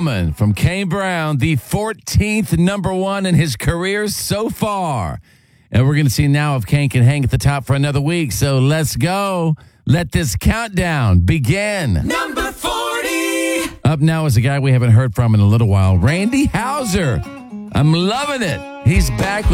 Woman from Kane Brown, the 14th number one in his career so far. And we're going to see now if Kane can hang at the top for another week. So let's go. Let this countdown begin. Number 40. Up now is a guy we haven't heard from in a little while, Randy Houser. I'm loving it. He's back with